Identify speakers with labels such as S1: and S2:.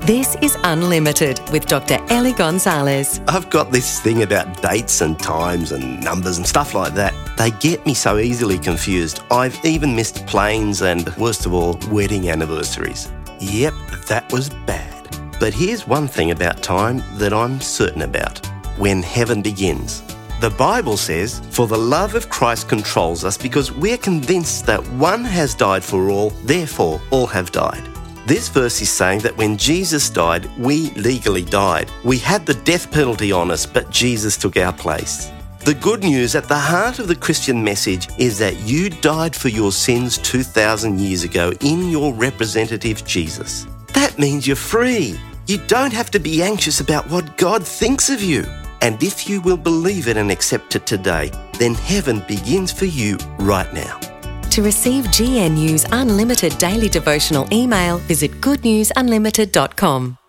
S1: This is Unlimited with Dr. Ellie Gonzalez.
S2: I've got this thing about dates and times and numbers and stuff like that. They get me so easily confused. I've even missed planes and, worst of all, wedding anniversaries. Yep, that was bad. But here's one thing about time that I'm certain about. When heaven begins. The Bible says, "For the love of Christ controls us because we're convinced that one has died for all, therefore all have died." This verse is saying that when Jesus died, we legally died. We had the death penalty on us, but Jesus took our place. The good news at the heart of the Christian message is that you died for your sins 2,000 years ago in your representative Jesus. That means you're free. You don't have to be anxious about what God thinks of you. And if you will believe it and accept it today, then heaven begins for you right now.
S1: To receive GNU's Unlimited daily devotional email, visit goodnewsunlimited.com.